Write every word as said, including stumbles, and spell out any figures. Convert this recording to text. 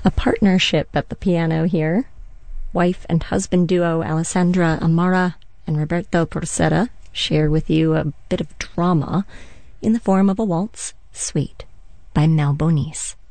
A partnership at the piano here. Wife and husband duo Alessandra Amara and Roberto Porcetta share with you a bit of drama in the form of a waltz, Sweet, by Mel Bonis.